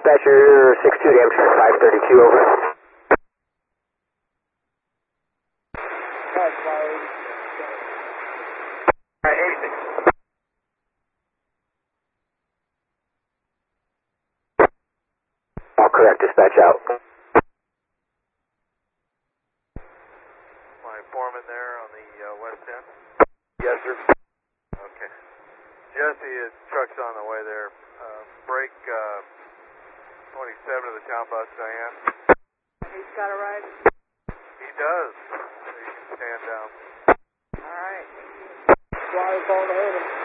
Dispatcher 62 to Amtrak 532, over. Alright, 86. All correct, dispatch out. My foreman there on the west end? Yes, sir. Okay. Jesse, his truck's on the way there. Break 27 of the town bus, Diane. He's got a ride? He does. So you can stand down. All right. Fly phone ahead of him.